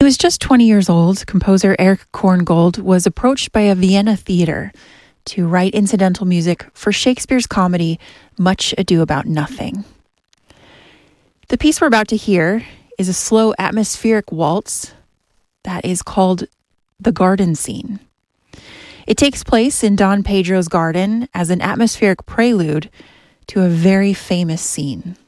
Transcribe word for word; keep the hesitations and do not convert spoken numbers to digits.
he was just twenty years old, composer Erich Korngold was approached by a Vienna theater to write incidental music for Shakespeare's comedy Much Ado About Nothing. The piece we're about to hear is a slow atmospheric waltz that is called The Garden Scene. It takes place in Don Pedro's garden as an atmospheric prelude to a very famous scene.